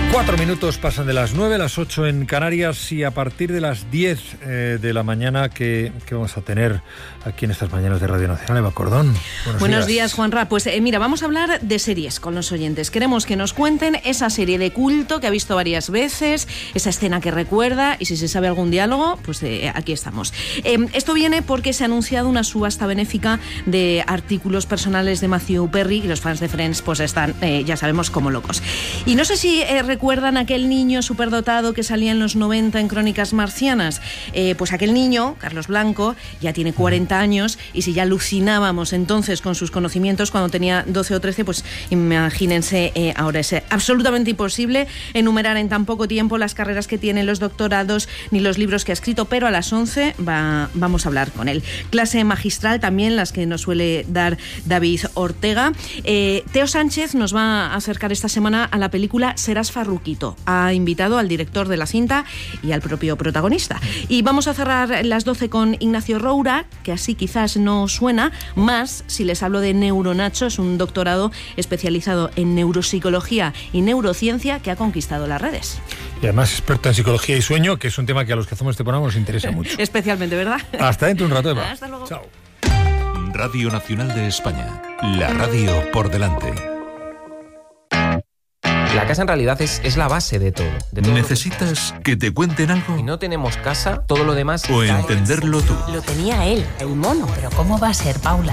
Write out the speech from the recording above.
4 minutos pasan de las 9, las 8 en Canarias, y a partir de las 10 de la mañana que vamos a tener aquí en estas mañanas de Radio Nacional. Eva Cordón. Buenos días, Juanra. Pues mira, vamos a hablar de series con los oyentes. Queremos que nos cuenten esa serie de culto que ha visto varias veces, esa escena que recuerda, y si se sabe algún diálogo, pues aquí estamos. Esto viene porque se ha anunciado una subasta benéfica de artículos personales de Matthew Perry, y los fans de Friends pues están, ya sabemos, como locos. Y no sé si recuerdan aquel niño superdotado que salía en los 90 en Crónicas Marcianas. Pues aquel niño, Carlos Blanco, ya tiene 40 años, y si ya alucinábamos entonces con sus conocimientos cuando tenía 12 o 13, pues imagínense ahora. Es absolutamente imposible enumerar en tan poco tiempo las carreras que tiene, los doctorados ni los libros que ha escrito, pero a las 11 vamos a hablar con él. Clase magistral también, las que nos suele dar David Ortega. Teo Sánchez nos va a acercar esta semana a la película Serás Farruquito. Ha invitado al director de la cinta y al propio protagonista. Y vamos a cerrar las 12 con Ignacio Roura, que así quizás no suena, más si les hablo de Neuronacho. Es un doctorado especializado en neuropsicología y neurociencia que ha conquistado las redes. Y además experto en psicología y sueño, que es un tema que a los que hacemos este programa nos interesa mucho. Especialmente, ¿verdad? Hasta dentro de un rato, Eva. Hasta luego. Chao. Radio Nacional de España. La radio por delante. La casa en realidad es la base de todo. ¿Necesitas que te cuenten algo? Si no tenemos casa, todo lo demás... ¿O entenderlo tú? Lo tenía él, el mono. Pero ¿cómo va a ser, Paula?